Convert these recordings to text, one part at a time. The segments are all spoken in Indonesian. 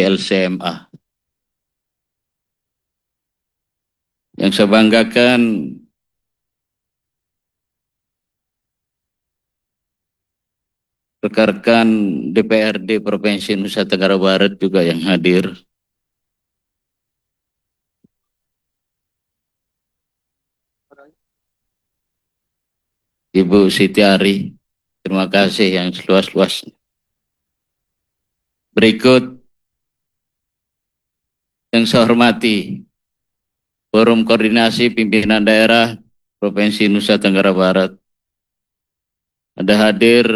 LCMA. Yang saya banggakan rekan-rekan DPRD Provinsi Nusa Tenggara Barat juga yang hadir. Ibu Siti Ari, terima kasih yang seluas-luasnya. Berikut yang saya hormati Forum Koordinasi Pimpinan Daerah Provinsi Nusa Tenggara Barat. Ada hadir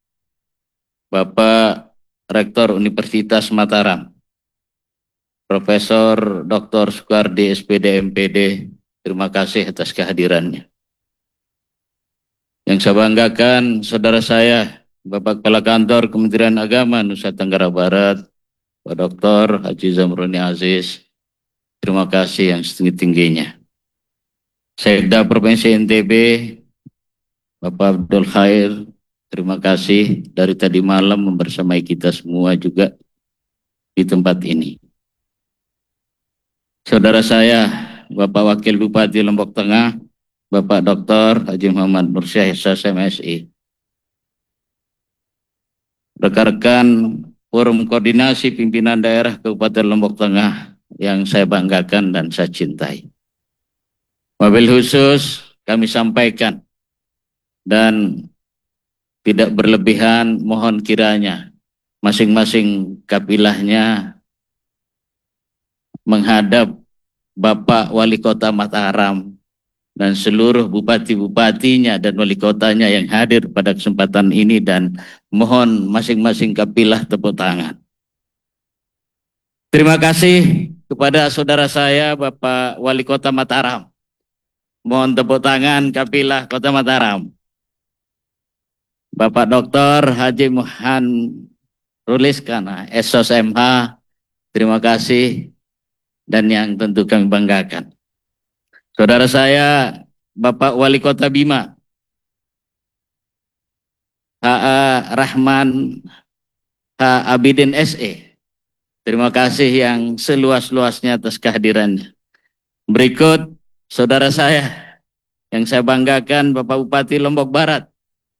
Bapak Rektor Universitas Mataram, Profesor Dr. Soekardi SPD MPD, terima kasih atas kehadirannya. Yang saya banggakan saudara saya, Bapak Kepala Kantor Kementerian Agama Nusa Tenggara Barat, Pak Dr. Haji Zamroni Aziz, terima kasih yang setinggi-tingginya. Sekda Provinsi NTB, Bapak Abdul Khair, terima kasih dari tadi malam membersamai kita semua juga di tempat ini. Saudara saya, Bapak Wakil Bupati Lombok Tengah, Bapak Dr. Haji Muhammad Nursyah MSI. Rekan-rekan Forum Koordinasi Pimpinan Daerah Kabupaten Lombok Tengah yang saya banggakan dan saya cintai. Wabil khusus kami sampaikan dan tidak berlebihan, mohon kiranya masing-masing kapilahnya menghadap Bapak Wali Kota Mataram dan seluruh bupati-bupatinya dan wali kotanya yang hadir pada kesempatan ini, dan mohon masing-masing kapilah tepuk tangan. Terima kasih kepada saudara saya Bapak Wali Kota Mataram. Mohon tepuk tangan kapilah Kota Mataram. Bapak Dr. Haji Muhammad Ruliskana, SOS MH, terima kasih dan yang tentu kami banggakan. Saudara saya Bapak Wali Kota Bima, H.A. Rahman H. Abidin SE, terima kasih yang seluas-luasnya atas kehadirannya. Berikut saudara saya yang saya banggakan, Bapak Bupati Lombok Barat,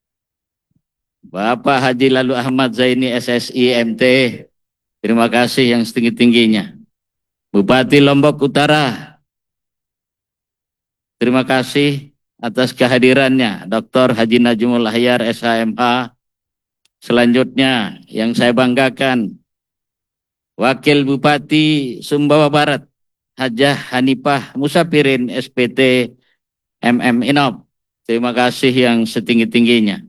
Bapak Haji Lalu Ahmad Zaini SSI MT, terima kasih yang setinggi-tingginya. Bupati Lombok Utara, terima kasih atas kehadirannya. Dr. Haji Najmul Ahyar SHMH. Selanjutnya yang saya banggakan, Wakil Bupati Sumbawa Barat, Hajah Hanifah Musafirin SPT MM Inop, terima kasih yang setinggi-tingginya.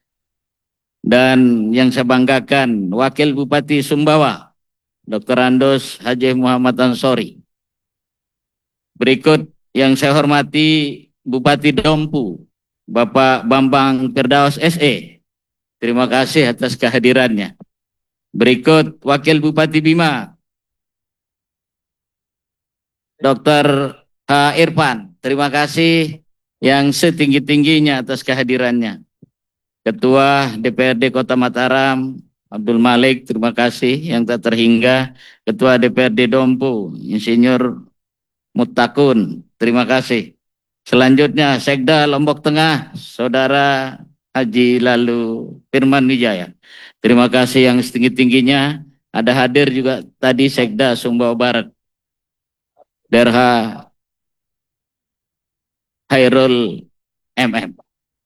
Dan yang saya banggakan, Wakil Bupati Sumbawa, Dr. Andos Haji Muhammad Ansori. Berikut yang saya hormati, Bupati Dompu, Bapak Bambang Firdaus SE, terima kasih atas kehadirannya. Berikut Wakil Bupati Bima, Dr. H. Irfan, terima kasih yang setinggi-tingginya atas kehadirannya. Ketua DPRD Kota Mataram, Abdul Malik, terima kasih yang tak terhingga. Ketua DPRD Dompu, Insinyur Mutakun, terima kasih. Selanjutnya Sekda Lombok Tengah, Saudara Haji Lalu Firman Wijaya, terima kasih yang setinggi-tingginya. Ada hadir juga tadi Sekda Sumbawa Barat, Derha Hairul MM.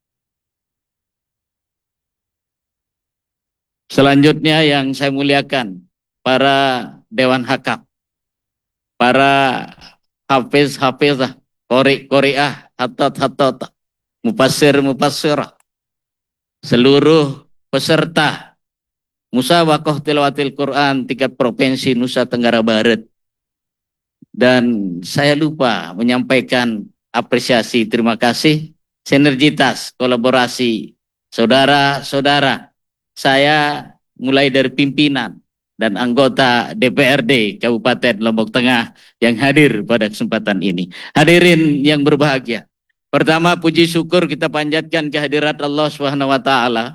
Selanjutnya yang saya muliakan, para Dewan Hakam, para Hafiz-Hafizah, Qori-Qoriah, Hatot-Hatot, Mufassir-Mufassirah, seluruh peserta Musabaqah Tilawatil Quran tingkat Provinsi Nusa Tenggara Barat. Dan saya lupa menyampaikan apresiasi, terima kasih, sinergitas, kolaborasi, saudara-saudara saya mulai dari pimpinan dan anggota DPRD Kabupaten Lombok Tengah yang hadir pada kesempatan ini. Hadirin yang berbahagia, pertama puji syukur kita panjatkan kehadirat Allah Subhanahu wa taala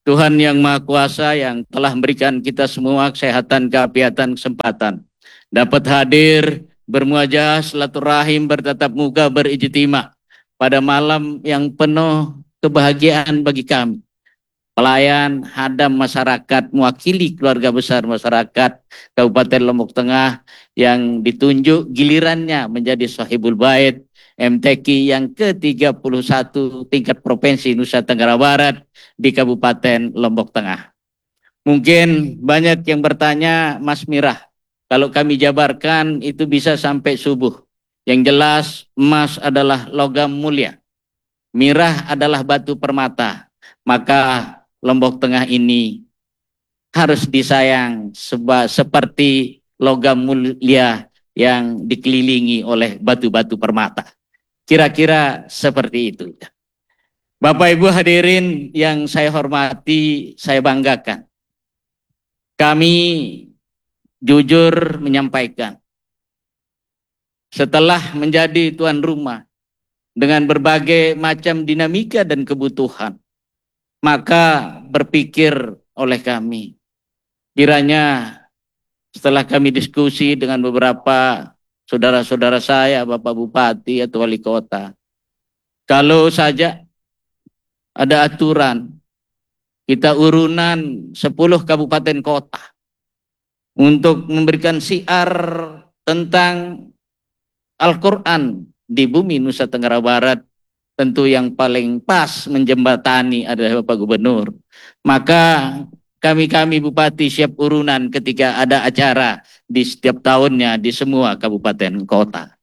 Tuhan yang Maha Kuasa yang telah memberikan kita semua kesehatan, keafiatan, kesempatan dapat hadir, bermuajah, silaturahim, bertatap muka, berijtima pada malam yang penuh kebahagiaan bagi kami. Pelayan hadam masyarakat, mewakili keluarga besar masyarakat Kabupaten Lombok Tengah yang ditunjuk gilirannya menjadi Sahibul Bait MTQ yang ke-31 tingkat Provinsi Nusa Tenggara Barat di Kabupaten Lombok Tengah. Mungkin banyak yang bertanya, Mas Mirah, kalau kami jabarkan itu bisa sampai subuh. Yang jelas emas adalah logam mulia, mirah adalah batu permata, maka Lombok Tengah ini harus disayang seperti logam mulia yang dikelilingi oleh batu-batu permata. Kira-kira seperti itu. Bapak Ibu hadirin yang saya hormati, saya banggakan. Kami jujur menyampaikan, setelah menjadi tuan rumah dengan berbagai macam dinamika dan kebutuhan, maka berpikir oleh kami, kiranya setelah kami diskusi dengan beberapa saudara-saudara saya, Bapak Bupati atau Wali Kota, kalau saja ada aturan, kita urunan 10 kabupaten kota untuk memberikan siar tentang Al-Quran di bumi Nusa Tenggara Barat, tentu yang paling pas menjembatani adalah Bapak Gubernur. Maka kami Bupati siap urunan ketika ada acara di setiap tahunnya di semua kabupaten kota.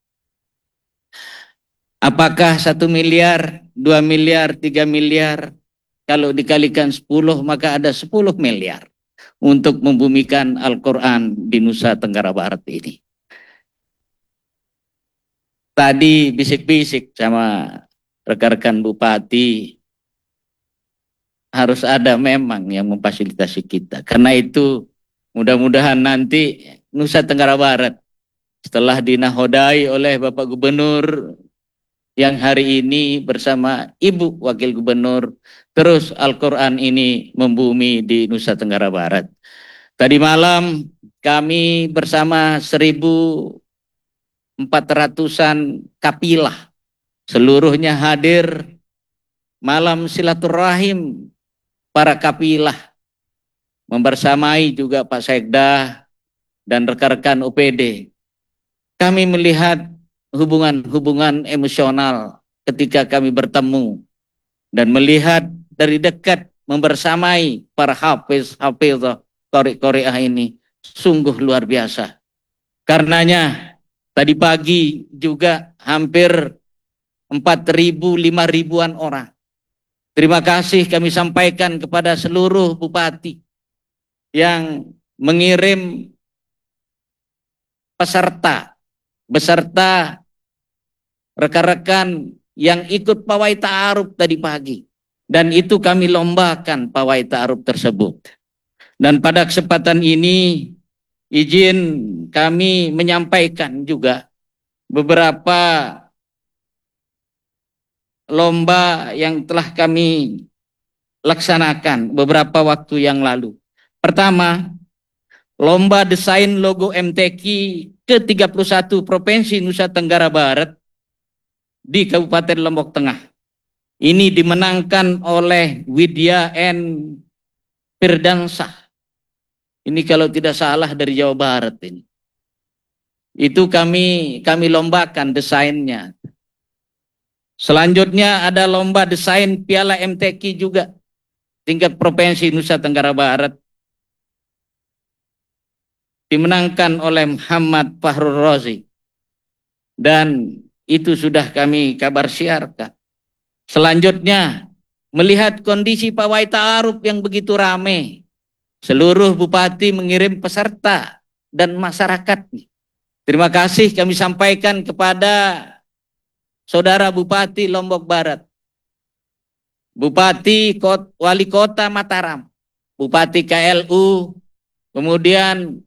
Apakah 1 miliar, 2 miliar, 3 miliar? Kalau dikalikan 10 maka ada 10 miliar untuk membumikan Al-Quran di Nusa Tenggara Barat ini. Tadi bisik-bisik sama rekan-rekan Bupati, harus ada memang yang memfasilitasi kita. Karena itu mudah-mudahan nanti Nusa Tenggara Barat setelah dinahodai oleh Bapak Gubernur yang hari ini bersama Ibu Wakil Gubernur, terus Al-Quran ini membumi di Nusa Tenggara Barat. Tadi malam kami bersama 1.400-an kapilah, seluruhnya hadir malam silaturahim para kapilah, membersamai juga Pak Sekda dan rekan-rekan OPD. Kami melihat hubungan-hubungan emosional ketika kami bertemu dan melihat dari dekat membersamai para hafiz-hafizah qari-qariah ini sungguh luar biasa. Karenanya tadi pagi juga hampir 4.000, 5.000-an orang. Terima kasih kami sampaikan kepada seluruh bupati yang mengirim peserta beserta rekan-rekan yang ikut pawai ta'aruf tadi pagi. Dan itu kami lombakan pawai ta'aruf tersebut. Dan pada kesempatan ini izin kami menyampaikan juga beberapa lomba yang telah kami laksanakan beberapa waktu yang lalu. Pertama, lomba desain logo MTQ ke-31 Provinsi Nusa Tenggara Barat di Kabupaten Lombok Tengah. Ini dimenangkan oleh Widya N. Firdansah. Ini kalau tidak salah dari Jawa Barat ini. Itu kami lombakan desainnya. Selanjutnya ada lomba desain Piala MTQ juga tingkat Provinsi Nusa Tenggara Barat. Dimenangkan oleh Muhammad Fahrul Razi. Dan itu sudah kami kabar siarkan. Selanjutnya, melihat kondisi pawai ta'aruf yang begitu ramai, seluruh bupati mengirim peserta dan masyarakat. Terima kasih kami sampaikan kepada Saudara Bupati Lombok Barat, Bupati Wali Kota Mataram, Bupati KLU, kemudian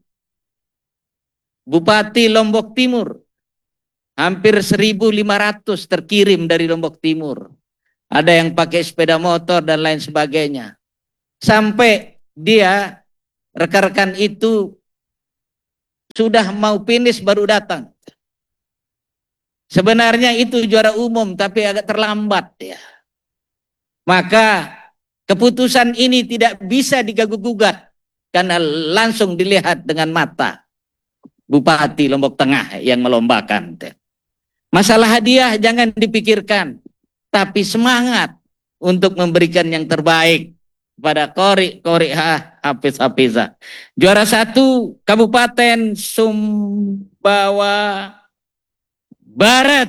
Bupati Lombok Timur, hampir 1.500 terkirim dari Lombok Timur. Ada yang pakai sepeda motor dan lain sebagainya. sampai dia rekan-rekan itu sudah mau finish baru datang. Sebenarnya itu juara umum tapi agak terlambat ya. Maka keputusan ini tidak bisa diganggu-gugat karena langsung dilihat dengan mata Bupati Lombok Tengah yang melombakan. Masalah hadiah jangan dipikirkan, tapi semangat untuk memberikan yang terbaik kepada Qori Hafiz-Hafizah. Juara 1 Kabupaten Sumbawa Barat.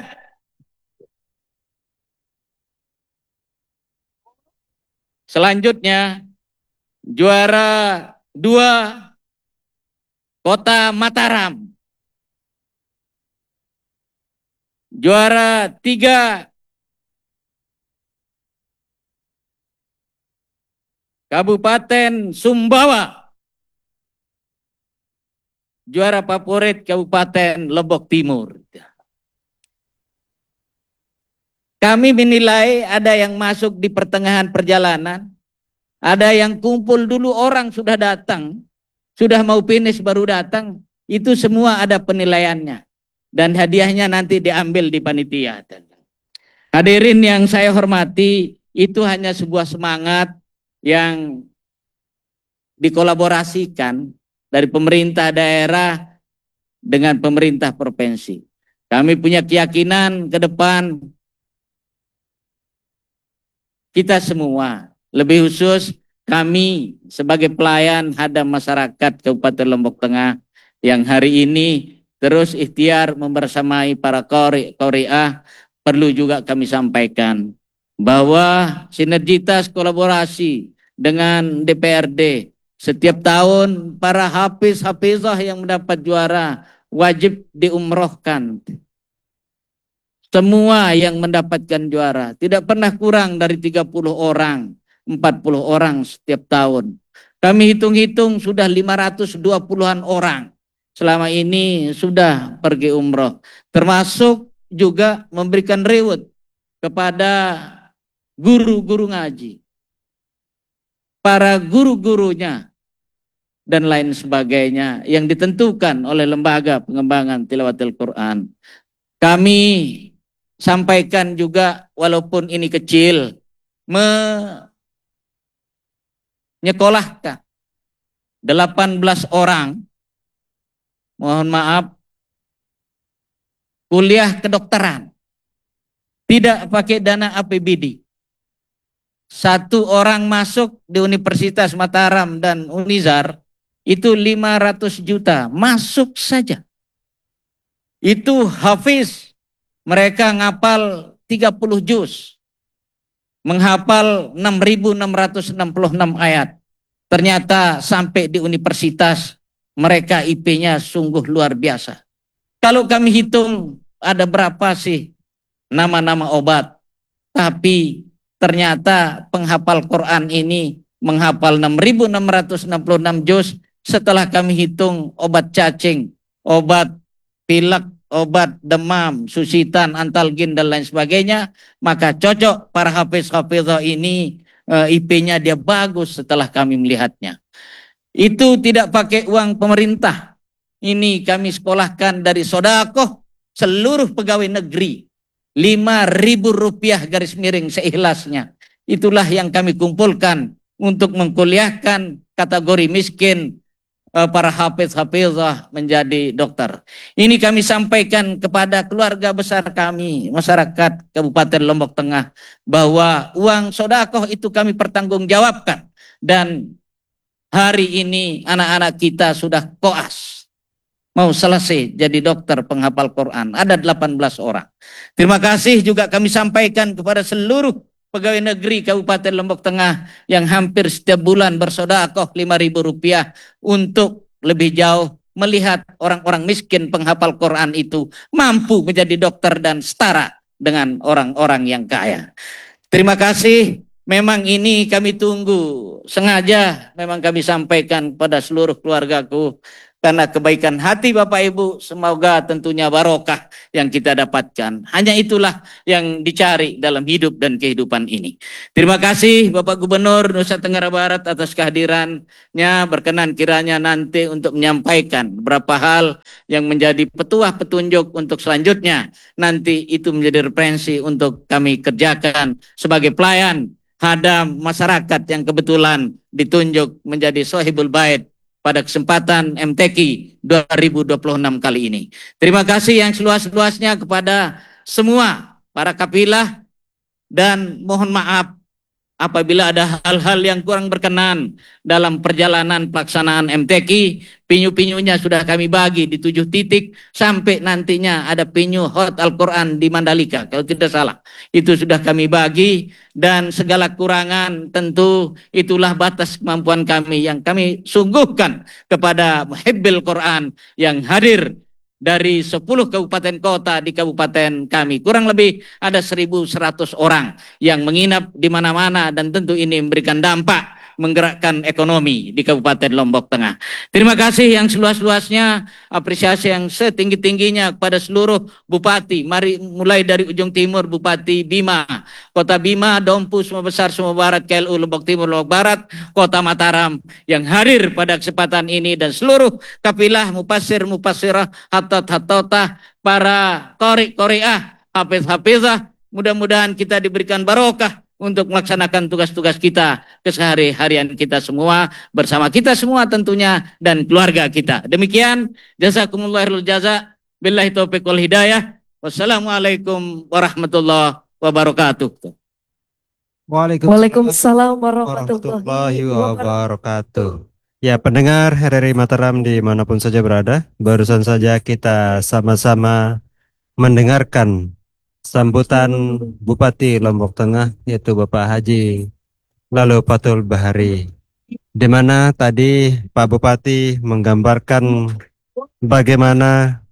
Selanjutnya juara 2 Kota Mataram. Juara 3 Kabupaten Sumbawa. Juara favorit Kabupaten Lombok Timur. Kami menilai ada yang masuk di pertengahan perjalanan, ada yang kumpul dulu orang sudah datang, sudah mau finish baru datang, itu semua ada penilaiannya. Dan hadiahnya nanti diambil di panitia. Hadirin yang saya hormati, itu hanya sebuah semangat yang dikolaborasikan dari pemerintah daerah dengan pemerintah provinsi. Kami punya keyakinan ke depan kita semua, lebih khusus kami sebagai pelayan hadam masyarakat Kabupaten Lombok Tengah yang hari ini terus ikhtiar membersamai para qori'ah, perlu juga kami sampaikan bahwa sinergitas kolaborasi dengan DPRD, setiap tahun para hafiz-hafizah yang mendapat juara wajib diumrohkan. Semua yang mendapatkan juara tidak pernah kurang dari 30 orang, 40 orang setiap tahun. Kami hitung-hitung sudah 520-an orang selama ini sudah pergi umroh. Termasuk juga memberikan reward kepada guru-guru ngaji, para guru-gurunya, dan lain sebagainya yang ditentukan oleh Lembaga Pengembangan Tilawatil Quran. Kami sampaikan juga walaupun ini kecil, menyekolahkan 18 orang, mohon maaf, kuliah kedokteran, tidak pakai dana APBD. 1 orang masuk di Universitas Mataram dan Unizar, itu 500 juta, masuk saja. Itu hafiz. Mereka ngapal 30 juz, menghafal 6.666 ayat. Ternyata sampai di universitas mereka IP-nya sungguh luar biasa. Kalau kami hitung ada berapa sih nama-nama obat, tapi ternyata penghafal Quran ini menghafal 6.666 juz. Setelah kami hitung obat cacing, obat pilek, obat demam, susitan, antalgin dan lain sebagainya, maka cocok para hafiz-hafizah ini IP-nya dia bagus setelah kami melihatnya. Itu tidak pakai uang pemerintah. Ini kami sekolahkan dari sodakoh seluruh pegawai negeri. Rp5.000 garis miring seikhlasnya. Itulah yang kami kumpulkan untuk mengkuliahkan kategori miskin para hafiz-hafizah menjadi dokter. Ini kami sampaikan kepada keluarga besar kami, masyarakat Kabupaten Lombok Tengah, bahwa uang sodakoh itu kami pertanggungjawabkan. Dan hari ini anak-anak kita sudah koas, mau selesai jadi dokter penghafal Quran. Ada 18 orang. Terima kasih juga kami sampaikan kepada seluruh pegawai negeri Kabupaten Lombok Tengah yang hampir setiap bulan bersodakoh Rp5.000 untuk lebih jauh melihat orang-orang miskin penghafal Quran itu mampu menjadi dokter dan setara dengan orang-orang yang kaya. Terima kasih. Memang ini kami tunggu, sengaja memang kami sampaikan pada seluruh keluargaku karena kebaikan hati Bapak Ibu, semoga tentunya barokah yang kita dapatkan. Hanya itulah yang dicari dalam hidup dan kehidupan ini. Terima kasih Bapak Gubernur Nusa Tenggara Barat atas kehadirannya. Berkenan kiranya nanti untuk menyampaikan beberapa hal yang menjadi petuah petunjuk untuk selanjutnya. Nanti itu menjadi referensi untuk kami kerjakan sebagai pelayan hadam masyarakat yang kebetulan ditunjuk menjadi sohibul bait pada kesempatan MTQ 2026 kali ini. Terima kasih yang seluas-luasnya kepada semua para kafilah dan mohon maaf apabila ada hal-hal yang kurang berkenan dalam perjalanan pelaksanaan MTQ. Penyu-penyunya sudah kami bagi di 7 titik sampai nantinya ada penyu hot Al-Quran di Mandalika kalau tidak salah. Itu sudah kami bagi dan segala kurangan tentu itulah batas kemampuan kami yang kami sungguhkan kepada muhibbil Quran yang hadir dari 10 kabupaten kota di kabupaten kami. Kurang lebih ada 1.100 orang yang menginap di mana-mana dan tentu ini memberikan dampak menggerakkan ekonomi di Kabupaten Lombok Tengah. Terima kasih yang seluas-luasnya, apresiasi yang setinggi-tingginya kepada seluruh bupati. Mari mulai dari ujung timur Bupati Bima, Kota Bima, Dompu, Sumba Besar, Sumba Barat, KLU Lombok Timur, Lombok Barat, Kota Mataram yang hadir pada kesempatan ini dan seluruh kafilah mufassir, mufassirah, hatot-hatotah, para qori-qoriah, hafiz-hafizah, mudah-mudahan kita diberikan barokah untuk melaksanakan tugas-tugas kita kesehari-harian kita semua bersama kita semua tentunya dan keluarga kita. Demikian, jazakumullah jaza. Billahi taufiq wal hidayah. Wassalamualaikum warahmatullahi wabarakatuh. Waalaikumsalam warahmatullahi wabarakatuh. Ya, pendengar RRI Mataram dimanapun saja berada, barusan saja kita sama-sama mendengarkan sambutan Bupati Lombok Tengah yaitu Bapak Haji Lalopatul Bahari, di mana tadi Pak Bupati menggambarkan bagaimana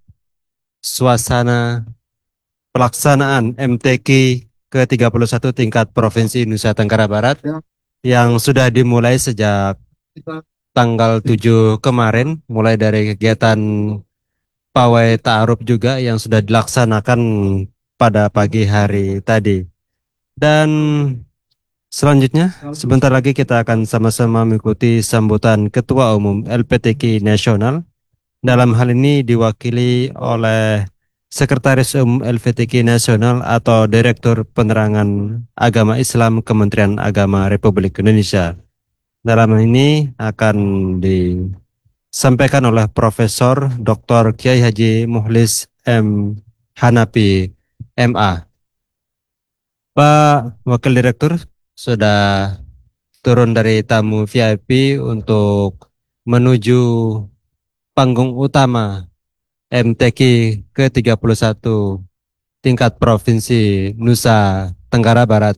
suasana pelaksanaan MTQ ke-31 tingkat Provinsi Nusa Tenggara Barat yang sudah dimulai sejak tanggal 7 kemarin, mulai dari kegiatan pawai ta'aruf juga yang sudah dilaksanakan pada pagi hari tadi. Dan selanjutnya, sebentar lagi kita akan sama-sama mengikuti sambutan Ketua Umum LPTQ Nasional. Dalam hal ini diwakili oleh Sekretaris Umum LPTQ Nasional atau Direktur Penerangan Agama Islam Kementerian Agama Republik Indonesia. Dalam hal ini akan disampaikan oleh Profesor Dr. Kiai Haji Mukhlis M. Hanafi MA. Pak Wakil Direktur sudah turun dari tamu VIP untuk menuju panggung utama MTQ ke-31 tingkat Provinsi Nusa Tenggara Barat.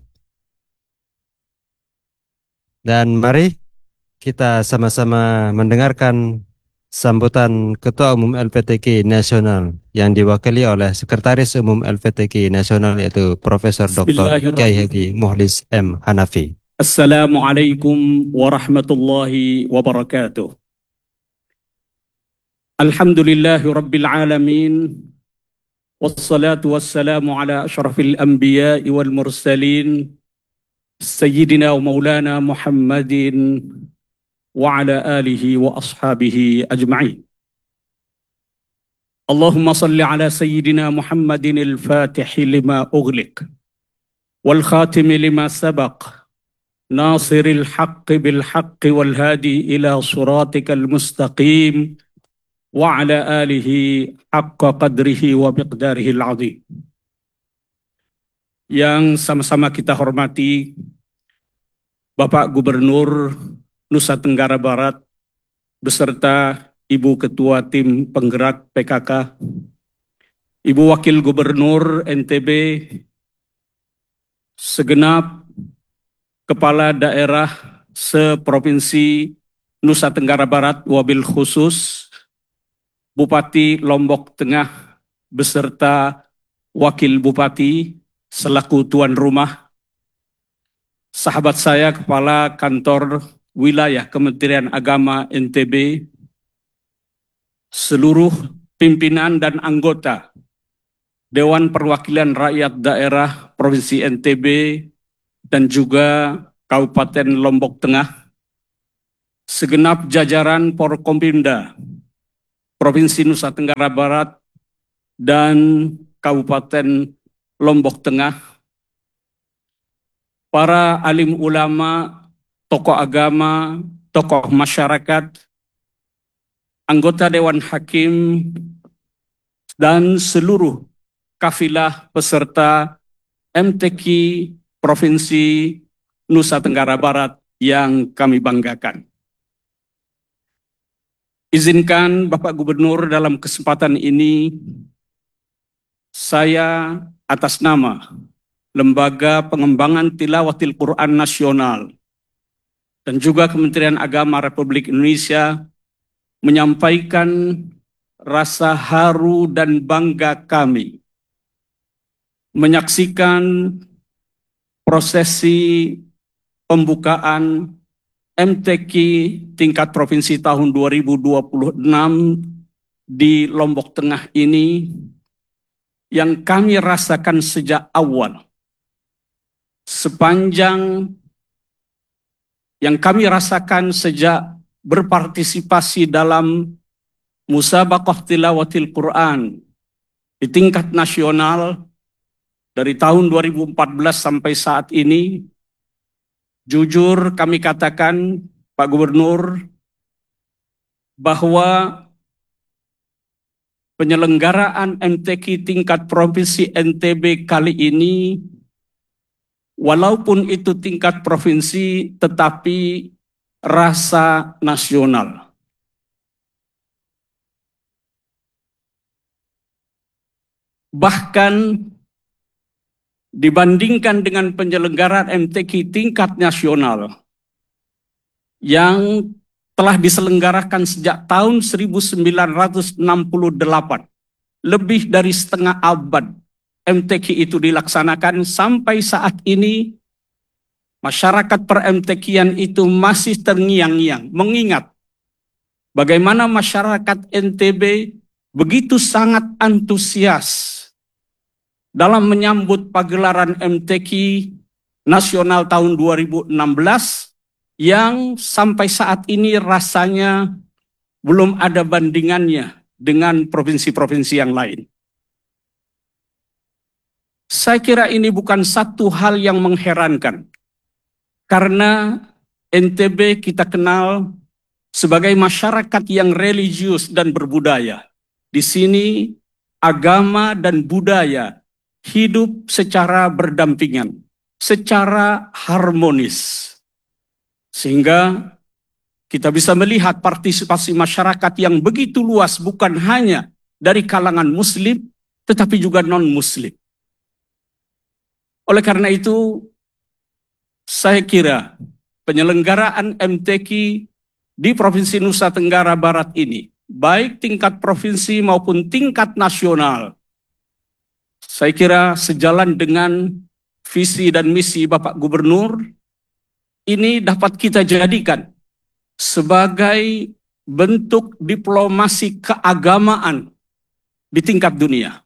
Dan mari kita sama-sama mendengarkan sambutan Ketua Umum LPTQ Nasional yang diwakili oleh Sekretaris Umum LPTQ Nasional yaitu Profesor Dr. Kiai Haji Mukhlis M. Hanafi. Assalamualaikum warahmatullahi wabarakatuh. Alhamdulillahi rabbil alamin. Wassalatu wassalamu ala ashrafil anbiya'i wal mursalin. Sayyidina wa maulana Muhammadin wa ala alihi wa ashabihi ajma'in. Allahumma salli ala Sayyidina Muhammadin al-Fatihi lima ughliq wal khatimi lima sabaq nasiril haqqi bil haqqi wal hadi ila suratikal mustaqim wa ala alihi haqqa qadrihi wa miqdarihi al-azim. Yang sama-sama kita hormati Bapak Gubernur Nusa Tenggara Barat beserta Ibu Ketua Tim Penggerak PKK, Ibu Wakil Gubernur NTB, segenap Kepala Daerah seprovinsi Nusa Tenggara Barat, wabil khusus Bupati Lombok Tengah beserta Wakil Bupati selaku tuan rumah, sahabat saya Kepala Kantor Wilayah Kementerian Agama NTB, seluruh pimpinan dan anggota Dewan Perwakilan Rakyat Daerah Provinsi NTB dan juga Kabupaten Lombok Tengah, segenap jajaran Forkompimda Provinsi Nusa Tenggara Barat dan Kabupaten Lombok Tengah, para alim ulama, tokoh agama, tokoh masyarakat, anggota Dewan Hakim, dan seluruh kafilah peserta MTQ Provinsi Nusa Tenggara Barat yang kami banggakan. Izinkan Bapak Gubernur dalam kesempatan ini, saya atas nama Lembaga Pengembangan Tilawatil Quran Nasional dan juga Kementerian Agama Republik Indonesia menyampaikan rasa haru dan bangga kami menyaksikan prosesi pembukaan MTQ tingkat provinsi tahun 2026 di Lombok Tengah ini yang kami rasakan sejak awal. Sepanjang yang kami rasakan sejak berpartisipasi dalam musabaqah tilawatil Quran di tingkat nasional dari tahun 2014 sampai saat ini, jujur kami katakan, Pak Gubernur, bahwa penyelenggaraan MTQ tingkat provinsi NTB kali ini, walaupun itu tingkat provinsi, tetapi rasa nasional. Bahkan dibandingkan dengan penyelenggaraan MTQ tingkat nasional yang telah diselenggarakan sejak tahun 1968, lebih dari setengah abad MTQ itu dilaksanakan sampai saat ini, masyarakat per-MTQ-an itu masih terngiang-ngiang, mengingat bagaimana masyarakat NTB begitu sangat antusias dalam menyambut pagelaran MTQ nasional tahun 2016 yang sampai saat ini rasanya belum ada bandingannya dengan provinsi-provinsi yang lain. Saya kira ini bukan satu hal yang mengherankan, karena NTB kita kenal sebagai masyarakat yang religius dan berbudaya. Di sini agama dan budaya hidup secara berdampingan, secara harmonis. Sehingga kita bisa melihat partisipasi masyarakat yang begitu luas, bukan hanya dari kalangan muslim, tetapi juga non-muslim. Oleh karena itu, saya kira penyelenggaraan MTQ di Provinsi Nusa Tenggara Barat ini, baik tingkat provinsi maupun tingkat nasional, saya kira sejalan dengan visi dan misi Bapak Gubernur, ini dapat kita jadikan sebagai bentuk diplomasi keagamaan di tingkat dunia.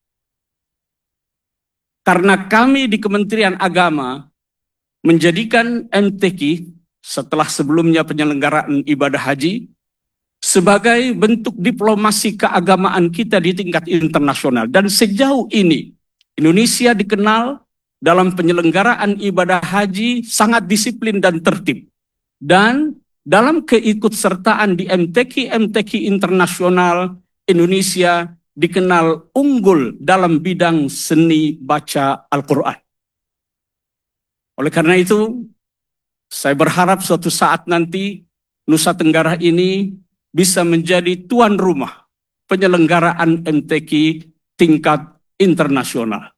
Karena kami di Kementerian Agama menjadikan MTQ setelah sebelumnya penyelenggaraan ibadah haji sebagai bentuk diplomasi keagamaan kita di tingkat internasional. Dan sejauh ini Indonesia dikenal dalam penyelenggaraan ibadah haji sangat disiplin dan tertib. Dan dalam keikutsertaan di MTQ internasional, Indonesia dikenal unggul dalam bidang seni baca Al-Quran. Oleh karena itu, saya berharap suatu saat nanti Nusa Tenggara ini bisa menjadi tuan rumah penyelenggaraan MTQ tingkat internasional.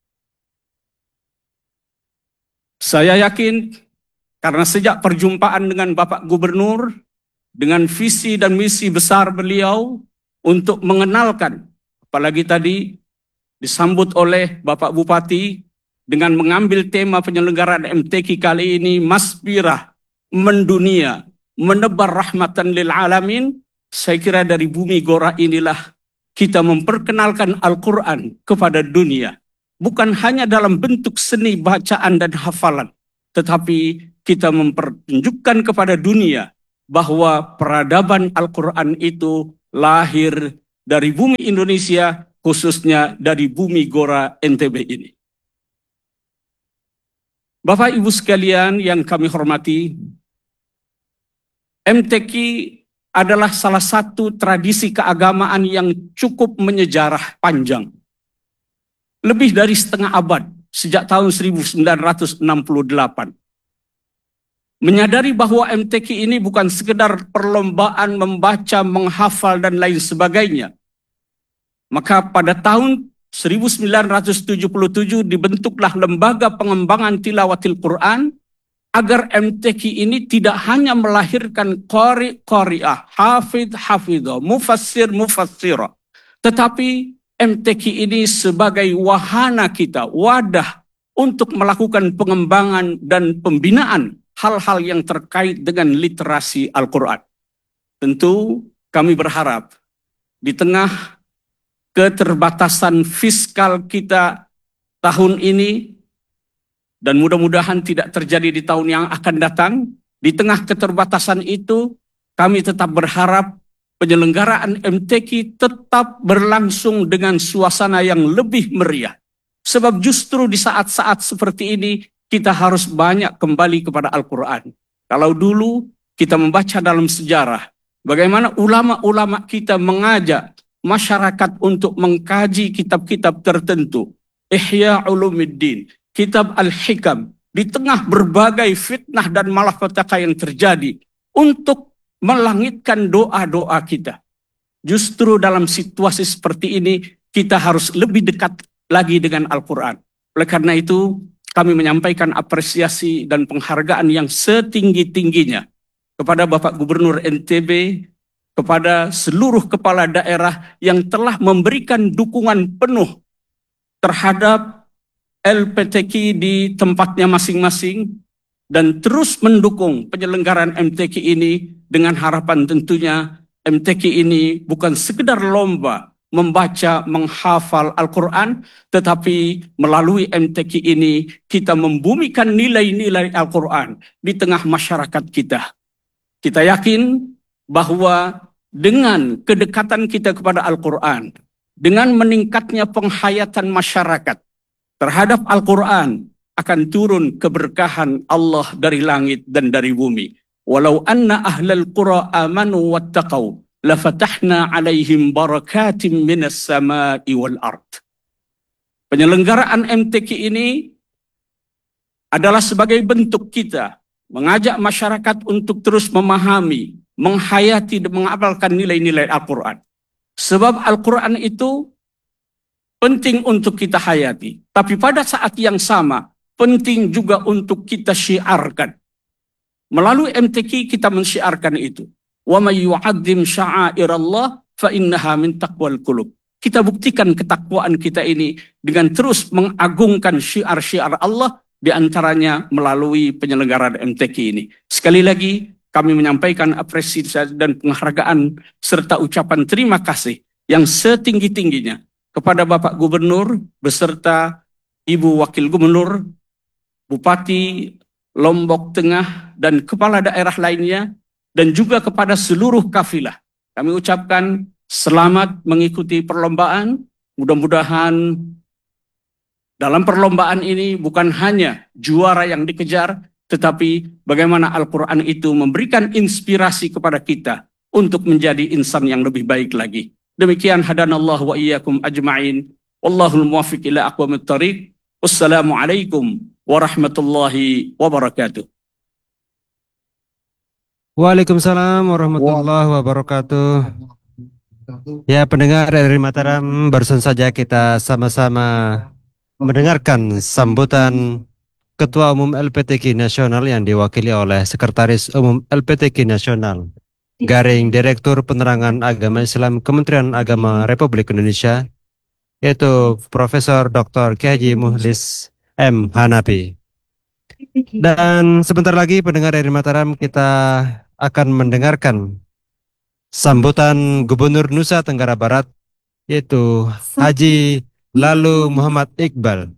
Saya yakin karena sejak perjumpaan dengan Bapak Gubernur, dengan visi dan misi besar beliau untuk mengenalkan, apalagi tadi disambut oleh Bapak Bupati dengan mengambil tema penyelenggaraan MTQ kali ini, Masbirah Mendunia, Menebar Rahmatan lil Alamin, Saya kira dari bumi Gora inilah kita memperkenalkan Al-Quran kepada dunia. Bukan hanya dalam bentuk seni bacaan dan hafalan, tetapi kita mempertunjukkan kepada dunia bahwa peradaban Al-Quran itu lahir dari bumi Indonesia, khususnya dari bumi Gora NTB ini. Bapak Ibu sekalian yang kami hormati, MTQ adalah salah satu tradisi keagamaan yang cukup menyejarah panjang. Lebih dari setengah abad, sejak tahun 1968. Menyadari bahwa MTQ ini bukan sekedar perlombaan membaca, menghafal, dan lain sebagainya. Maka pada tahun 1977 dibentuklah Lembaga Pengembangan Tilawatil Quran agar MTQ ini tidak hanya melahirkan qari-qari'ah, hafidh-hafidhah, mufassir-mufassirah, tetapi MTQ ini sebagai wahana kita, wadah untuk melakukan pengembangan dan pembinaan hal-hal yang terkait dengan literasi Al-Quran. Tentu kami berharap di tengah keterbatasan fiskal kita tahun ini, dan mudah-mudahan tidak terjadi di tahun yang akan datang, di tengah keterbatasan itu kami tetap berharap penyelenggaraan MTQ tetap berlangsung dengan suasana yang lebih meriah. Sebab justru di saat-saat seperti ini kita harus banyak kembali kepada Al-Quran. Kalau dulu kita membaca dalam sejarah bagaimana ulama-ulama kita mengajak masyarakat untuk mengkaji kitab-kitab tertentu. Ihya Ulumuddin, Kitab Al-Hikam, di tengah berbagai fitnah dan malapetaka yang terjadi untuk melangitkan doa-doa kita. Justru dalam situasi seperti ini kita harus lebih dekat lagi dengan Al-Quran. Oleh karena itu kami menyampaikan apresiasi dan penghargaan yang setinggi-tingginya kepada Bapak Gubernur NTB, kepada seluruh kepala daerah yang telah memberikan dukungan penuh terhadap LPTQ di tempatnya masing-masing dan terus mendukung penyelenggaraan MTQ ini dengan harapan tentunya MTQ ini bukan sekedar lomba membaca, menghafal Al-Quran, tetapi melalui MTQ ini kita membumikan nilai-nilai Al-Quran di tengah masyarakat kita. Kita yakin bahwa dengan kedekatan kita kepada Al-Quran, dengan meningkatnya penghayatan masyarakat terhadap Al-Quran, akan turun keberkahan Allah dari langit dan dari bumi. Walau anna ahlal qura amanu wattaqau lafatahna alaihim barakatim minas sama'i wal ard. Penyelenggaraan MTQ ini adalah sebagai bentuk kita mengajak masyarakat untuk terus memahami, menghayati dan mengamalkan nilai-nilai Al-Quran. Sebab Al-Quran itu penting untuk kita hayati. Tapi pada saat yang sama, penting juga untuk kita syiarkan. Melalui MTQ kita mensyiarkan itu. Wa may yu'azzim sya'airallah fa innaha min taqwal qulub. Kita buktikan ketakwaan kita ini dengan terus mengagungkan syiar-syiar Allah, di antaranya melalui penyelenggaraan MTQ ini. Sekali lagi kami menyampaikan apresiasi dan penghargaan serta ucapan terima kasih yang setinggi-tingginya kepada Bapak Gubernur beserta Ibu Wakil Gubernur, Bupati Lombok Tengah, dan kepala daerah lainnya, dan juga kepada seluruh kafilah. Kami ucapkan selamat mengikuti perlombaan. Mudah-mudahan dalam perlombaan ini bukan hanya juara yang dikejar, tetapi bagaimana Al-Quran itu memberikan inspirasi kepada kita untuk menjadi insan yang lebih baik lagi. Demikian hadanallahu wa iyyakum ajma'in. Wallahul muwaffiq ila aqwamit thariq. Wassalamualaikum warahmatullahi wabarakatuh. Waalaikumsalam warahmatullahi wabarakatuh. Ya, pendengar dari Mataram, barusan saja kita sama-sama mendengarkan sambutan Ketua Umum LPTQ Nasional yang diwakili oleh Sekretaris Umum LPTQ Nasional, Garing Direktur Penerangan Agama Islam Kementerian Agama Republik Indonesia, yaitu Profesor Dr. Kiai Haji Mukhlis M. Hanafi. Dan sebentar lagi pendengar dari Mataram kita akan mendengarkan sambutan Gubernur Nusa Tenggara Barat, yaitu Haji Lalu Muhammad Iqbal,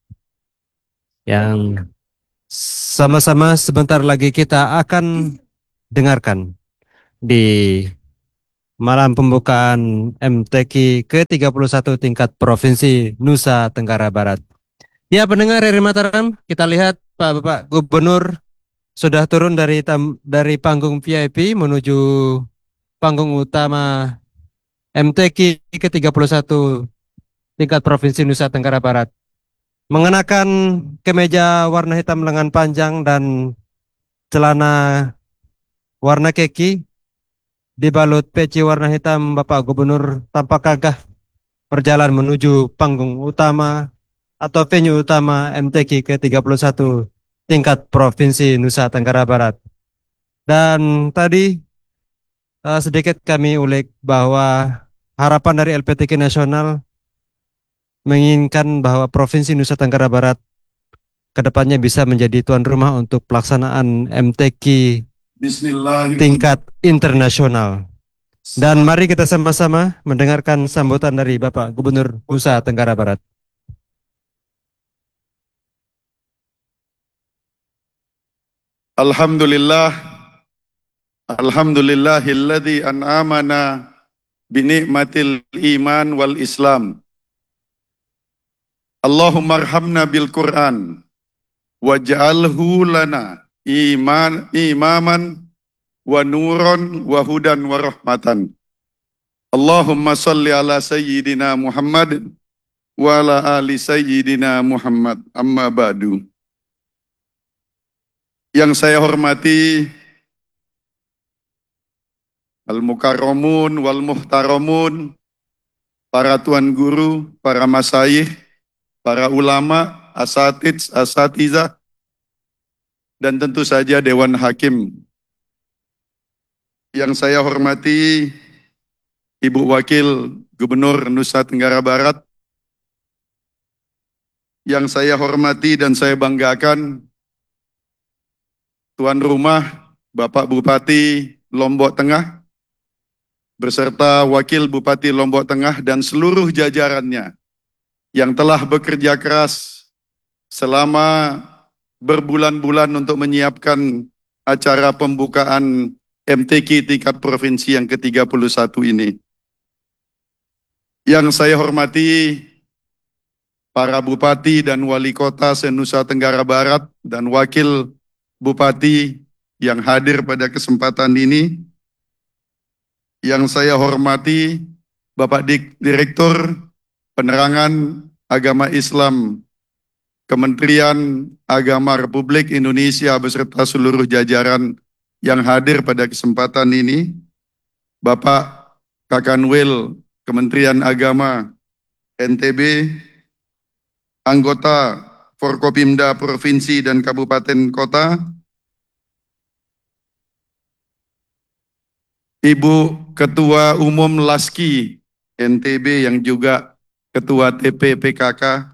yang sama-sama sebentar lagi kita akan dengarkan di malam pembukaan MTQ ke-31 tingkat Provinsi Nusa Tenggara Barat. Ya, pendengar RRI Mataram, kita lihat Bapak Gubernur sudah turun dari panggung VIP menuju panggung utama MTQ ke-31 tingkat Provinsi Nusa Tenggara Barat. Mengenakan kemeja warna hitam lengan panjang dan celana warna kaki dibalut peci warna hitam, Bapak Gubernur tampak gagah berjalan menuju panggung utama atau venue utama MTQ ke-31 tingkat Provinsi Nusa Tenggara Barat. Dan tadi sedikit kami ulik bahwa harapan dari LPTK Nasional menginginkan bahwa Provinsi Nusa Tenggara Barat kedepannya bisa menjadi tuan rumah untuk pelaksanaan MTQ tingkat internasional. Dan mari kita sama-sama mendengarkan sambutan dari Bapak Gubernur Nusa Tenggara Barat. Alhamdulillah, alhamdulillahilladzi an'amana binikmatil iman wal islam. Allahumma arhamna bil Qur'an waj'alhu lana imaman wa nuran wa hudan wa rahmatan. Allahumma salli ala sayyidina Muhammad wa ala ali sayyidina Muhammad. Amma ba'du. Yang saya hormati al-mukarramun wal muhtaramun, para tuan guru, para masyayikh, para ulama, asatizah, dan tentu saja Dewan Hakim. Yang saya hormati Ibu Wakil Gubernur Nusa Tenggara Barat. Yang saya hormati dan saya banggakan tuan rumah Bapak Bupati Lombok Tengah beserta Wakil Bupati Lombok Tengah dan seluruh jajarannya yang telah bekerja keras selama berbulan-bulan untuk menyiapkan acara pembukaan MTQ tingkat provinsi yang ke-31 ini. Yang saya hormati para bupati dan wali kota se-Nusa Tenggara Barat dan wakil bupati yang hadir pada kesempatan ini. Yang saya hormati Bapak Direktur Penerangan Agama Islam Kementerian Agama Republik Indonesia beserta seluruh jajaran yang hadir pada kesempatan ini, Bapak Kakanwil Kementerian Agama NTB, anggota Forkopimda Provinsi dan Kabupaten Kota, Ibu Ketua Umum LASKI NTB yang juga Ketua TP PKK,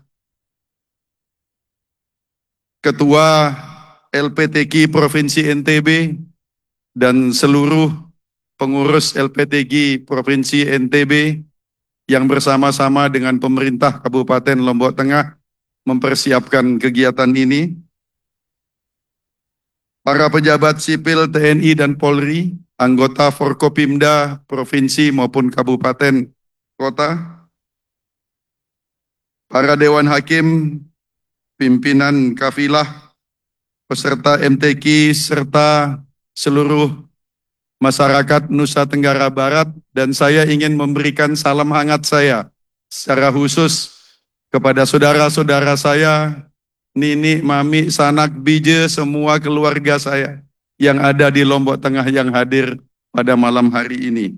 Ketua LPTQ Provinsi NTB, dan seluruh pengurus LPTQ Provinsi NTB yang bersama-sama dengan pemerintah Kabupaten Lombok Tengah mempersiapkan kegiatan ini. Para pejabat sipil TNI dan Polri, anggota Forkopimda Provinsi maupun Kabupaten Kota, para Dewan Hakim, pimpinan kafilah, peserta MTQ, serta seluruh masyarakat Nusa Tenggara Barat, dan saya ingin memberikan salam hangat saya secara khusus kepada saudara-saudara saya, Nini, Mami, Sanak, Bije, semua keluarga saya yang ada di Lombok Tengah yang hadir pada malam hari ini.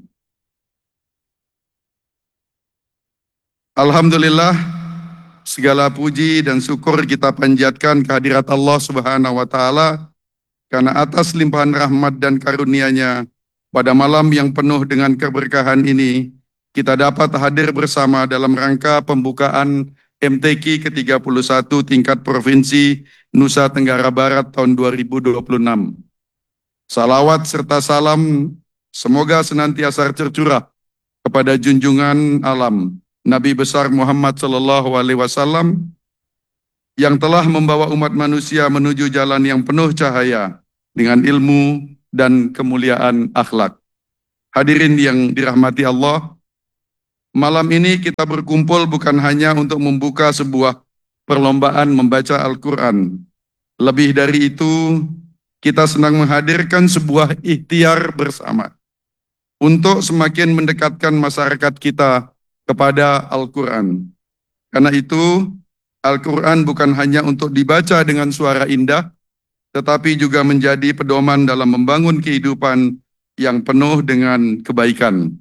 Alhamdulillah, segala puji dan syukur kita panjatkan kehadirat Allah Subhanahu wa Ta'ala, karena atas limpahan rahmat dan karunia-Nya pada malam yang penuh dengan keberkahan ini, kita dapat hadir bersama dalam rangka pembukaan MTQ ke-31 tingkat Provinsi Nusa Tenggara Barat tahun 2026. Salawat serta salam semoga senantiasa tercurah kepada junjungan alam Nabi besar Muhammad sallallahu alaihi wasallam yang telah membawa umat manusia menuju jalan yang penuh cahaya dengan ilmu dan kemuliaan akhlak. Hadirin yang dirahmati Allah, malam ini kita berkumpul bukan hanya untuk membuka sebuah perlombaan membaca Al-Quran. Lebih dari itu, kita senang menghadirkan sebuah ikhtiar bersama untuk semakin mendekatkan masyarakat kita kepada Al-Quran. Karena itu, Al-Quran bukan hanya untuk dibaca dengan suara indah, tetapi juga menjadi pedoman dalam membangun kehidupan yang penuh dengan kebaikan.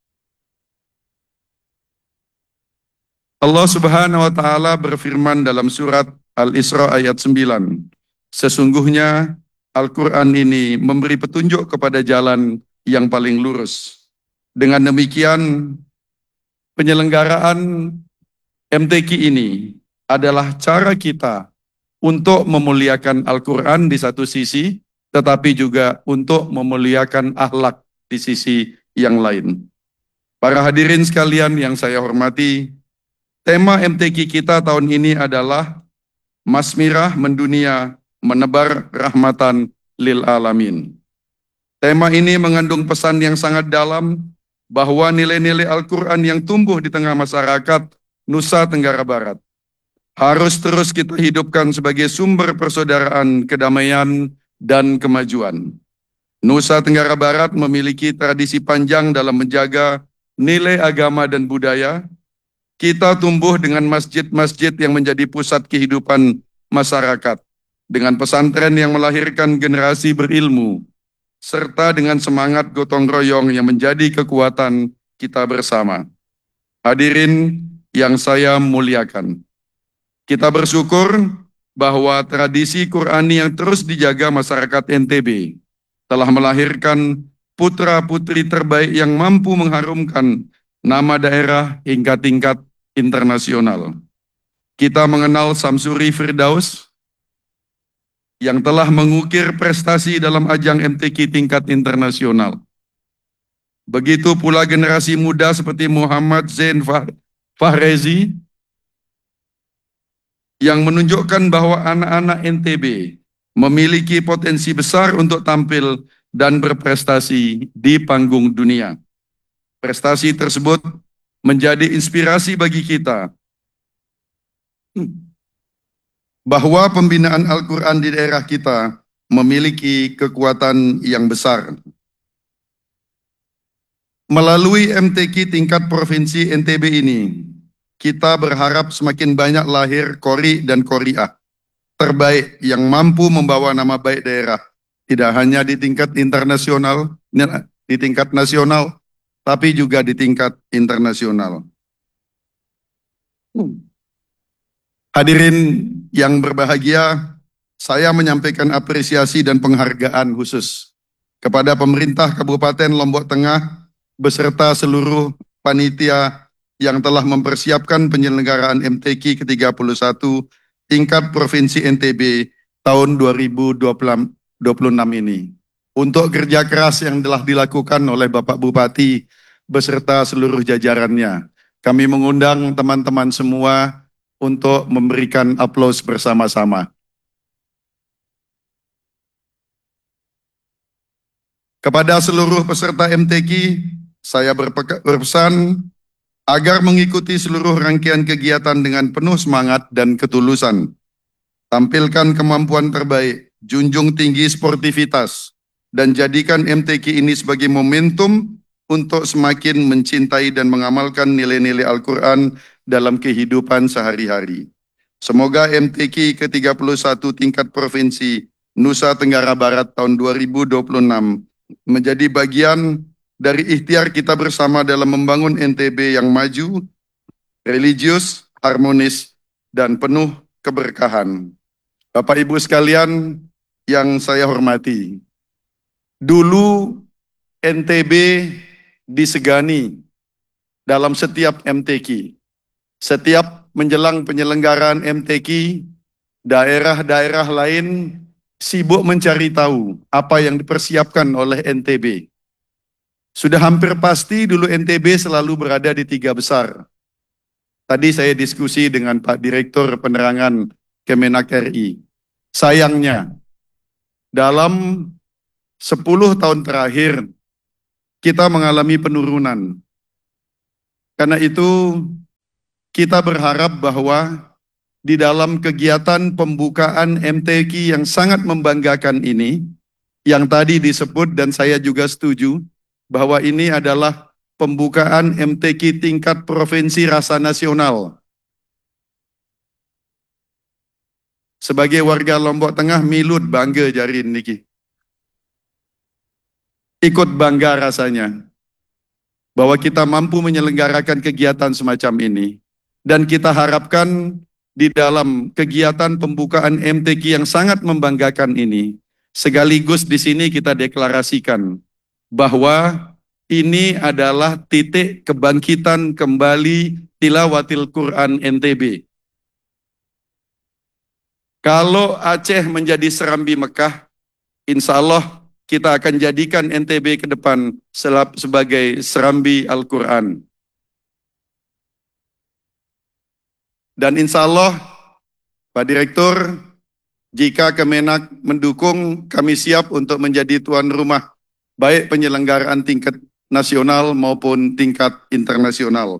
Allah Subhanahu wa taala berfirman dalam surat Al-Isra ayat 9. Sesungguhnya Al-Quran ini memberi petunjuk kepada jalan yang paling lurus. Dengan demikian, penyelenggaraan MTQ ini adalah cara kita untuk memuliakan Al-Quran di satu sisi, tetapi juga untuk memuliakan akhlak di sisi yang lain. Para hadirin sekalian yang saya hormati, tema MTQ kita tahun ini adalah Masmirah Mendunia Menebar Rahmatan Lil Alamin. Tema ini mengandung pesan yang sangat dalam bahwa nilai-nilai Al-Quran yang tumbuh di tengah masyarakat Nusa Tenggara Barat harus terus kita hidupkan sebagai sumber persaudaraan, kedamaian, dan kemajuan. Nusa Tenggara Barat memiliki tradisi panjang dalam menjaga nilai agama dan budaya. Kita tumbuh dengan masjid-masjid yang menjadi pusat kehidupan masyarakat, dengan pesantren yang melahirkan generasi berilmu, serta dengan semangat gotong royong yang menjadi kekuatan kita bersama. Hadirin yang saya muliakan, kita bersyukur bahwa tradisi Qurani yang terus dijaga masyarakat NTB telah melahirkan putra-putri terbaik yang mampu mengharumkan nama daerah hingga tingkat internasional. Kita mengenal Samsuri Firdaus yang telah mengukir prestasi dalam ajang MTQ tingkat internasional. Begitu pula generasi muda seperti Muhammad Zain Fahrezi yang menunjukkan bahwa anak-anak NTB memiliki potensi besar untuk tampil dan berprestasi di panggung dunia. Prestasi tersebut menjadi inspirasi bagi kita bahwa pembinaan Al-Quran di daerah kita memiliki kekuatan yang besar. Melalui MTQ tingkat provinsi NTB ini, kita berharap semakin banyak lahir qori dan qoriah terbaik yang mampu membawa nama baik daerah, tidak hanya di tingkat internasional, di tingkat nasional, tapi juga di tingkat internasional. Hadirin yang berbahagia, saya menyampaikan apresiasi dan penghargaan khusus kepada pemerintah Kabupaten Lombok Tengah beserta seluruh panitia yang telah mempersiapkan penyelenggaraan MTQ ke-31 tingkat Provinsi NTB tahun 2026 ini. Untuk kerja keras yang telah dilakukan oleh Bapak Bupati beserta seluruh jajarannya, kami mengundang teman-teman semua untuk memberikan aplaus bersama-sama. Kepada seluruh peserta MTQ, saya berpesan agar mengikuti seluruh rangkaian kegiatan dengan penuh semangat dan ketulusan. Tampilkan kemampuan terbaik, junjung tinggi sportivitas, dan jadikan MTQ ini sebagai momentum untuk semakin mencintai dan mengamalkan nilai-nilai Al-Quran dalam kehidupan sehari-hari. Semoga MTQ ke-31 tingkat Provinsi Nusa Tenggara Barat tahun 2026 menjadi bagian dari ikhtiar kita bersama dalam membangun NTB yang maju, religius, harmonis, dan penuh keberkahan. Bapak Ibu sekalian yang saya hormati, dulu NTB disegani dalam setiap MTQ. Setiap menjelang penyelenggaraan MTQ, daerah-daerah lain sibuk mencari tahu apa yang dipersiapkan oleh NTB. Sudah hampir pasti dulu NTB selalu berada di 3 besar. Tadi saya diskusi dengan Pak Direktur Penerangan Kemenak RI. Sayangnya, dalam 10 tahun terakhir, kita mengalami penurunan. Karena itu, kita berharap bahwa di dalam kegiatan pembukaan MTQ yang sangat membanggakan ini, yang tadi disebut dan saya juga setuju, bahwa ini adalah pembukaan MTQ tingkat provinsi rasa nasional. Sebagai warga Lombok Tengah, milut bangga jarin niki. Ikut bangga rasanya bahwa kita mampu menyelenggarakan kegiatan semacam ini. Dan kita harapkan di dalam kegiatan pembukaan MTQ yang sangat membanggakan ini, sekaligus di sini kita deklarasikan bahwa ini adalah titik kebangkitan kembali tilawatil Quran NTB. Kalau Aceh menjadi Serambi Mekah, insya Allah kita akan jadikan NTB ke depan sebagai Serambi Al-Quran. Dan insya Allah, Pak Direktur, jika Kemenak mendukung, kami siap untuk menjadi tuan rumah, baik penyelenggaraan tingkat nasional maupun tingkat internasional.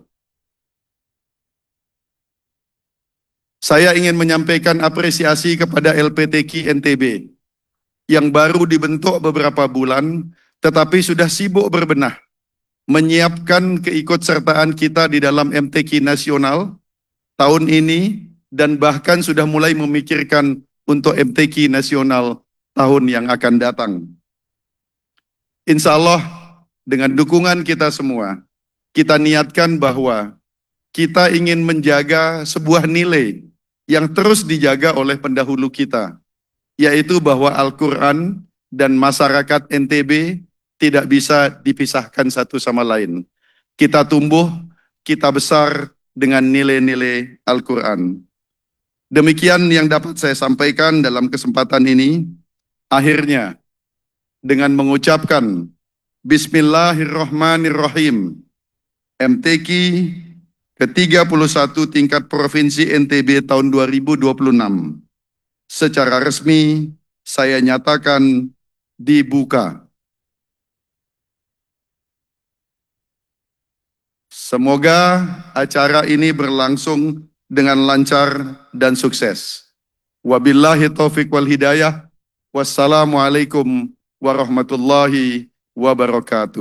Saya ingin menyampaikan apresiasi kepada LPTQ NTB yang baru dibentuk beberapa bulan, tetapi sudah sibuk berbenah, menyiapkan keikutsertaan kita di dalam MTQ nasional tahun ini, dan bahkan sudah mulai memikirkan untuk MTQ nasional tahun yang akan datang. Insya Allah, dengan dukungan kita semua, kita niatkan bahwa kita ingin menjaga sebuah nilai yang terus dijaga oleh pendahulu kita, yaitu bahwa Al-Quran dan masyarakat NTB tidak bisa dipisahkan satu sama lain. Kita tumbuh, kita besar dengan nilai-nilai Al-Quran. Demikian yang dapat saya sampaikan dalam kesempatan ini. Akhirnya, dengan mengucapkan Bismillahirrahmanirrahim, MTQ ke-31 tingkat Provinsi NTB tahun 2026. Secara resmi, saya nyatakan dibuka. Semoga acara ini berlangsung dengan lancar dan sukses. Wabillahi taufiq wal hidayah. Wassalamualaikum warahmatullahi wabarakatuh.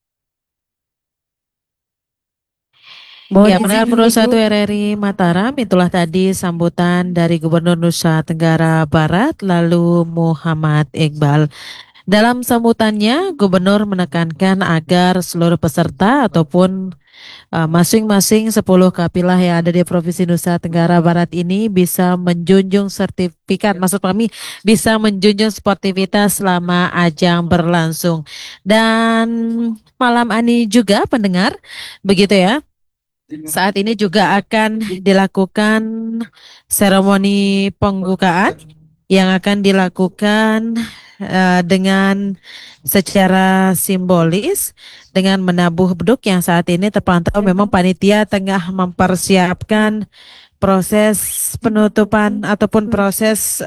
Ya, pendengar Pro 1 RRI Mataram, itulah tadi sambutan dari Gubernur Nusa Tenggara Barat, lalu Muhammad Iqbal. Dalam sambutannya, Gubernur menekankan agar seluruh peserta ataupun masing-masing 10 kapilah yang ada di Provinsi Nusa Tenggara Barat ini bisa menjunjung sertifikat, maksud kami bisa menjunjung sportivitas selama ajang berlangsung. Dan malam ini juga pendengar, begitu ya, saat ini juga akan dilakukan seremoni pembukaan yang akan dilakukan dengan secara simbolis dengan menabuh beduk yang saat ini terpantau memang panitia tengah mempersiapkan proses penutupan ataupun proses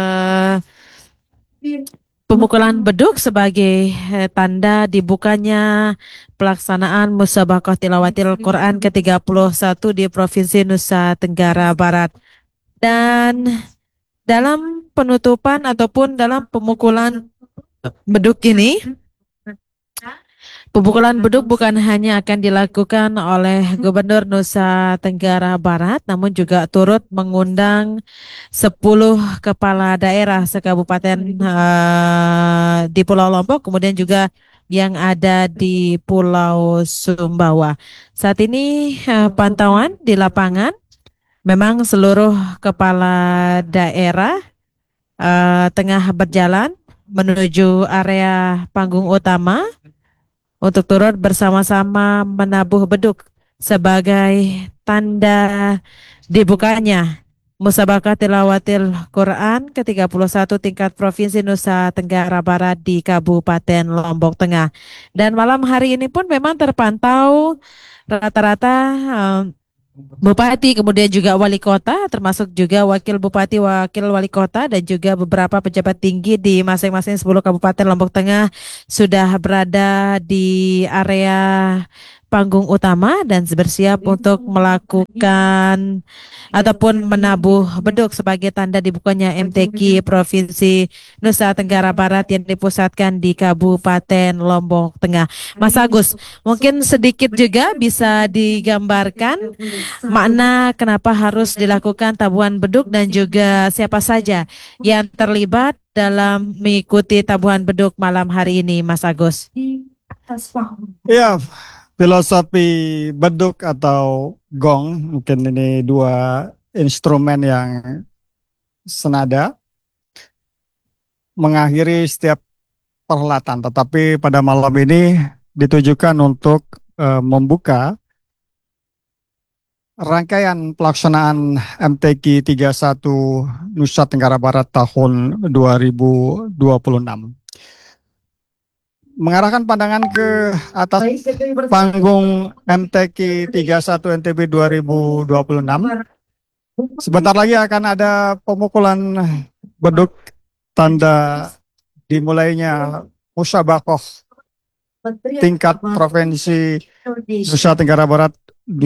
pemukulan beduk sebagai tanda dibukanya pelaksanaan Musabaqah Tilawatil Quran ke-31 di Provinsi Nusa Tenggara Barat. Dan dalam penutupan ataupun dalam pemukulan beduk ini, pemukulan beduk bukan hanya akan dilakukan oleh Gubernur Nusa Tenggara Barat, namun juga turut mengundang 10 kepala daerah sekabupaten di Pulau Lombok, kemudian juga yang ada di Pulau Sumbawa. Saat ini pantauan di lapangan, memang seluruh kepala daerah tengah berjalan menuju area panggung utama untuk turut bersama-sama menabuh beduk sebagai tanda dibukanya Musabaqah Tilawatil Quran ke-31 tingkat Provinsi Nusa Tenggara Barat di Kabupaten Lombok Tengah. Dan malam hari ini pun memang terpantau rata-rata Bupati, kemudian juga wali kota, termasuk juga wakil bupati, wakil wali kota, dan juga beberapa pejabat tinggi di masing-masing 10 kabupaten Lombok Tengah sudah berada di area panggung utama dan bersiap untuk melakukan ataupun menabuh beduk sebagai tanda dibukanya MTQ Provinsi Nusa Tenggara Barat yang dipusatkan di Kabupaten Lombok Tengah. Mas Agus, mungkin sedikit juga bisa digambarkan makna kenapa harus dilakukan tabuhan beduk dan juga siapa saja yang terlibat dalam mengikuti tabuhan beduk malam hari ini, Mas Agus. Iya, filosofi beduk atau gong, mungkin ini dua instrumen yang senada mengakhiri setiap perhelatan, tetapi pada malam ini ditujukan untuk membuka rangkaian pelaksanaan MTQ 31 Nusa Tenggara Barat tahun 2026. Mengarahkan pandangan ke atas panggung MTQ 31 NTB 2026. Sebentar lagi akan ada pemukulan beduk tanda dimulainya musabaqah tingkat provinsi Nusa Tenggara Barat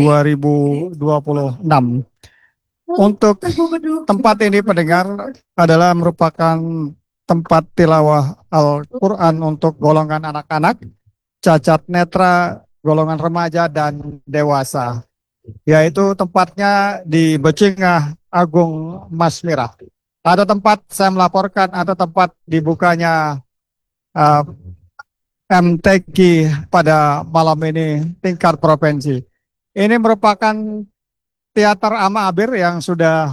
2026. Untuk tempat ini pendengar adalah merupakan tempat tilawah Al-Quran untuk golongan anak-anak, cacat netra, golongan remaja, dan dewasa. Yaitu tempatnya di Becingah Agung Masmirah. Ada tempat saya melaporkan, ada tempat dibukanya MTQ pada malam ini tingkat provinsi. Ini merupakan teater ama-abir yang sudah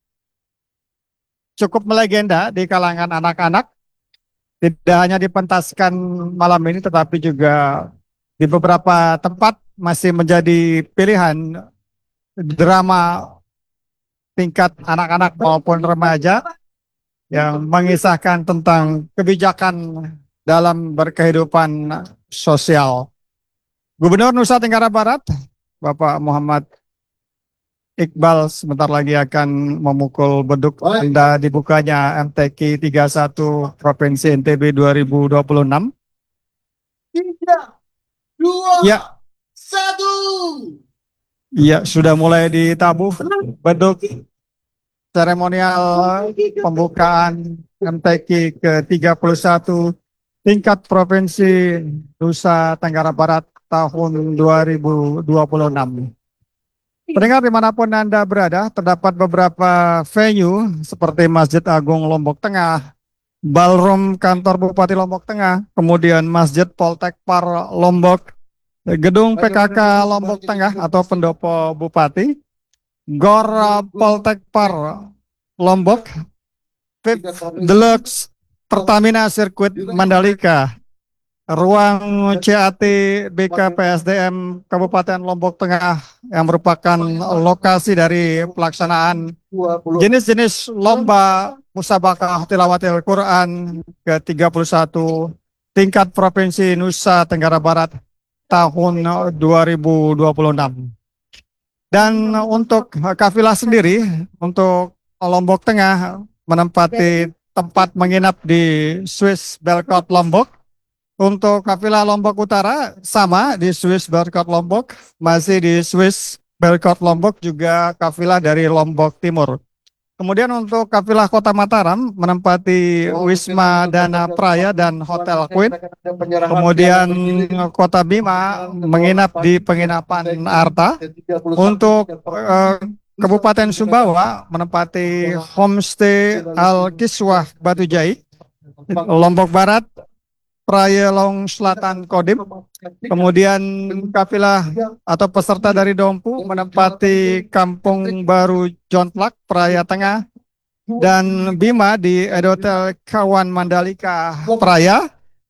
cukup melegenda di kalangan anak-anak. Tidak hanya dipentaskan malam ini, tetapi juga di beberapa tempat masih menjadi pilihan drama tingkat anak-anak maupun remaja yang mengisahkan tentang kebijakan dalam berkehidupan sosial. Gubernur Nusa Tenggara Barat, Bapak Muhammad Iqbal, sebentar lagi akan memukul beduk tanda dibukanya MTQ 31 Provinsi NTB 2026. 3, 2, Ya, 1. ya, sudah mulai ditabuh beduk seremonial pembukaan MTQ ke-31 tingkat Provinsi Nusa Tenggara Barat tahun 2026. Pendengar dimanapun Anda berada, terdapat beberapa venue seperti Masjid Agung Lombok Tengah, Ballroom Kantor Bupati Lombok Tengah, kemudian Masjid Poltekpar Lombok, Gedung PKK Lombok Tengah atau Pendopo Bupati, Gor Poltekpar Lombok, Deluxe Pertamina Sirkuit Mandalika, Ruang CAT BKPSDM Kabupaten Lombok Tengah yang merupakan lokasi dari pelaksanaan jenis-jenis lomba musabaqah tilawatil Quran ke-31 tingkat Provinsi Nusa Tenggara Barat tahun 2026. Dan untuk kafilah sendiri, untuk Lombok Tengah menempati tempat menginap di Swiss Belkot Lombok. Untuk kafilah Lombok Utara sama di Swiss Belkot Lombok, masih di Swiss Belkot Lombok juga kafilah dari Lombok Timur. Kemudian untuk kafilah Kota Mataram menempati Wisma Dana Praya dan Hotel Queen. Kemudian Kota Bima menginap di penginapan Arta. Untuk Kabupaten Sumbawa menempati Homestay Al Kiswah Batu Jai. Lombok Barat Praya Long Selatan Kodim. Kemudian kafilah atau peserta dari Dompu menempati Kampung Baru Jontlak Praya Tengah, dan Bima di Edotel Kawan Mandalika Praya.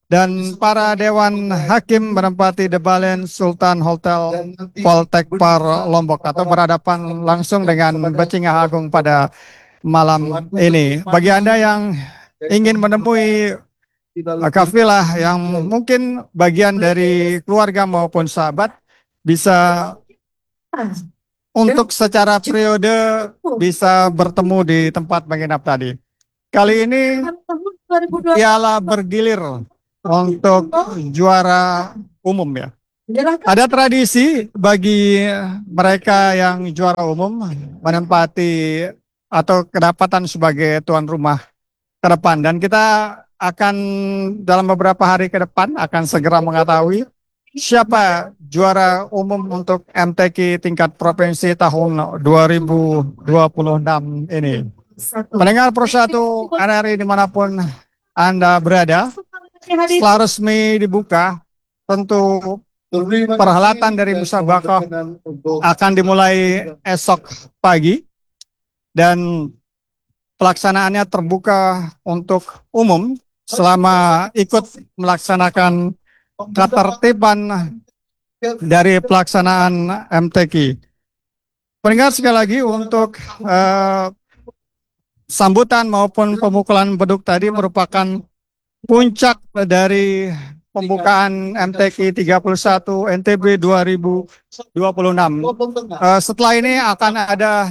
dan para Dewan Hakim menempati The Balen Sultan Hotel Poltek Par Lombok atau berhadapan langsung dengan Becinga Agung pada malam ini. Bagi Anda yang ingin menemui kafilah yang mungkin bagian dari keluarga maupun sahabat, bisa untuk secara periode bisa bertemu di tempat menginap tadi. Kali ini piala bergilir untuk juara umum ya. Ada tradisi bagi mereka yang juara umum menempati atau kedapatan sebagai tuan rumah ke depan, dan kita akan dalam beberapa hari ke depan akan segera mengetahui siapa juara umum untuk MTQ tingkat provinsi tahun 2026 ini. Pendengar Pro1 RRI dimanapun Anda berada, setelah resmi dibuka, tentu perhelatan dari musabaqah akan dimulai esok pagi dan pelaksanaannya terbuka untuk umum selama ikut melaksanakan ketertiban dari pelaksanaan MTQ. Pendengar, sekali lagi untuk sambutan maupun pemukulan beduk tadi merupakan puncak dari pembukaan MTQ 31 NTB 2026. Setelah ini akan ada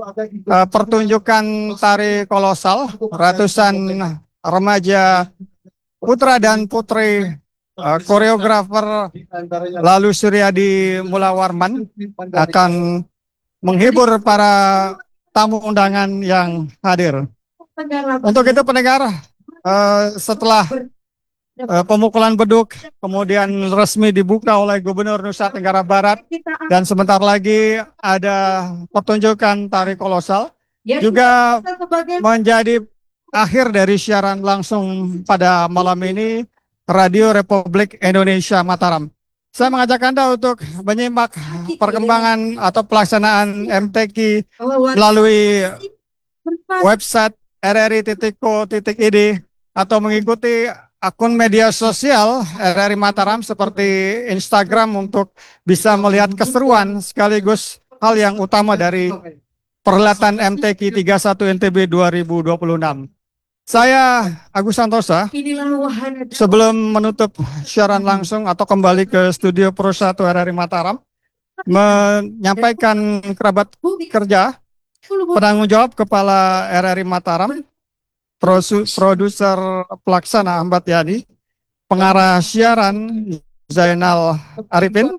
pertunjukan tari kolosal, ratusan remaja putra dan putri koreografer Lalu Suryadi Mulawarman akan menghibur para tamu undangan yang hadir. Untuk itu pendengar, setelah pemukulan beduk kemudian resmi dibuka oleh Gubernur Nusa Tenggara Barat dan sebentar lagi ada pertunjukan tari kolosal, juga menjadi akhir dari siaran langsung pada malam ini Radio Republik Indonesia Mataram. Saya mengajak Anda untuk menyimak perkembangan atau pelaksanaan MTQ melalui website rri.co.id atau mengikuti akun media sosial RRI Mataram seperti Instagram untuk bisa melihat keseruan sekaligus hal yang utama dari perhelatan MTQ 31 NTB 2026. Saya Agus Santosa, sebelum menutup siaran langsung atau kembali ke studio Pro1 RRI Mataram, menyampaikan kerabat kerja, penanggung jawab Kepala RRI Mataram, produser pelaksana Ahmad Yani, pengarah siaran Zainal Arifin,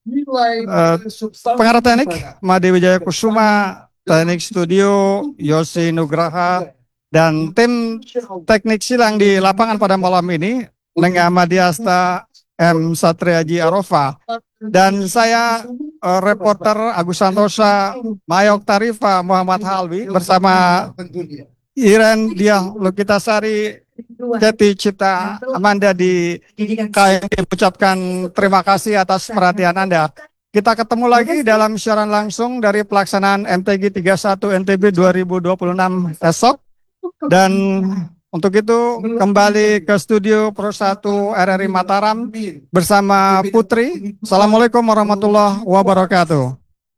pengarah teknik Made Wijaya Kusuma, teknik studio Yosi Nugraha, dan tim teknik silang di lapangan pada malam ini dengan Madiasta M. Satriaji Arofa, dan saya reporter Agus Santosa, Mayok Tarifa, Muhammad Halwi bersama Iren Diah Lukitasari, Keti Cipta Amanda di KMD mengucapkan terima kasih atas perhatian Anda. Kita ketemu lagi dalam siaran langsung dari pelaksanaan MTQ 31 NTB 2026 esok. Dan untuk itu kembali ke studio Pro1 RRI Mataram bersama Putri. Assalamualaikum warahmatullahi wabarakatuh.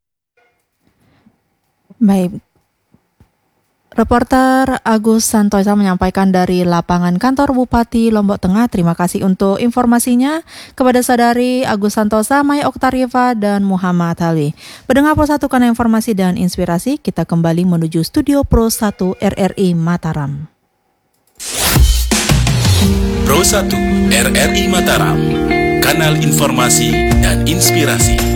Baik. Reporter Agus Santosa menyampaikan dari lapangan kantor Bupati Lombok Tengah. Terima kasih untuk informasinya kepada saudari Agus Santosa, Maya Oktarifa, dan Muhammad Ali. Pendengar Pro1 karena informasi dan inspirasi, kita kembali menuju studio Pro1 RRI Mataram. Pro1 RRI Mataram, kanal informasi dan inspirasi.